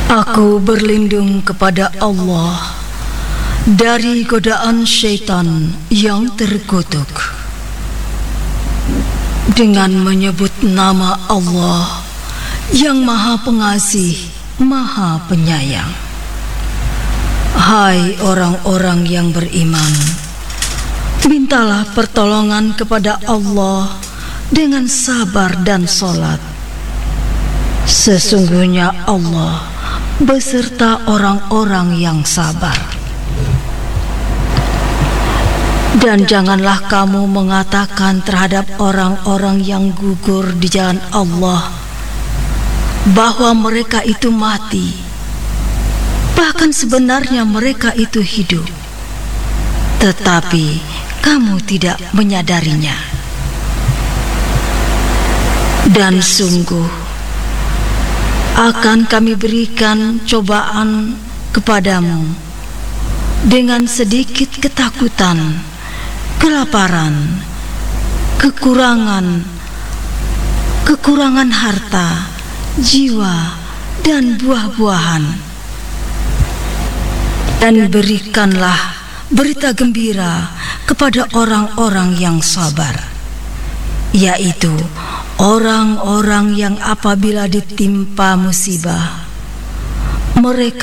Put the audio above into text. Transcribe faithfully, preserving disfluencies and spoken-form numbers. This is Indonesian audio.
Aku berlindung kepada Allah dari godaan syaitan yang terkutuk. Dengan menyebut nama Allah yang Maha Pengasih, Maha Penyayang. Hai orang-orang yang beriman, mintalah pertolongan kepada Allah dengan sabar dan salat. Sesungguhnya Allah beserta orang-orang yang sabar. Dan janganlah kamu mengatakan terhadap orang-orang yang gugur di jalan Allah bahwa mereka itu mati, bahkan sebenarnya mereka itu hidup, tetapi kamu tidak menyadarinya. Dan sungguh akan kami berikan cobaan kepadamu dengan sedikit ketakutan, kelaparan, kekurangan, kekurangan harta, jiwa, dan buah-buahan. Dan berikanlah berita gembira kepada orang-orang yang sabar, yaitu orang-orang yang apabila ditimpa musibah, mereka